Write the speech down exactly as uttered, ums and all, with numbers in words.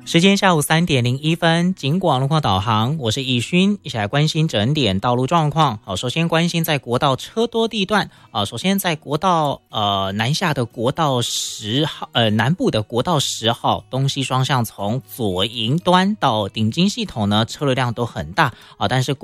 时间下午三点零一分，警广路况导航，我是易勋，一起来关心整点道路状况。好，首先关心在国道车多地段啊，首先在国道呃南下的国道十号，呃南部的国道十号东西双向从左营端到顶金系统呢，车流量都很大啊，但是过